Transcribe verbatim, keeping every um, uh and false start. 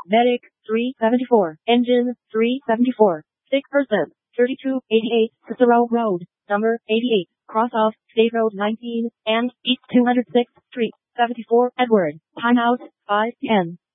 Medic, three seventy-four. Engine, three seventy-four. Sick person, thirty-two eighty-eight. Cicero Road, number eighty-eight. Cross off, State Road nineteen, and East two hundred sixth Street, seventy-four Edward. Timeout, five ten.